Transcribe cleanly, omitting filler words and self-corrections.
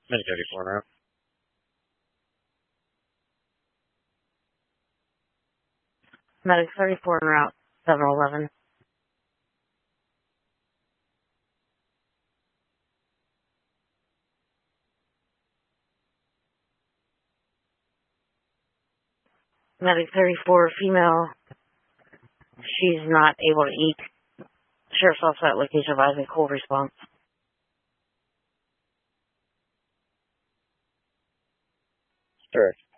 Medic 34 en route. Medic 34 en route, 711. Medic 34, female. She's not able to eat. Sheriff's office at location advising cold response. Correct.